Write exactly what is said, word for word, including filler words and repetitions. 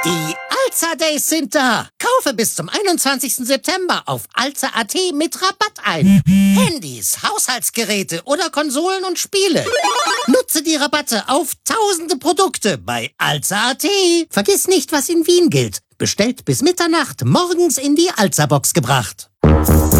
Die Alza Days sind da. Kaufe bis zum einundzwanzigsten September auf alza punkt at mit Rabatt ein. Handys, Haushaltsgeräte oder Konsolen und Spiele. Nutze die Rabatte auf tausende Produkte bei alza punkt at. Vergiss nicht, was in Wien gilt. Bestellt bis Mitternacht, morgens in die Alza-Box gebracht.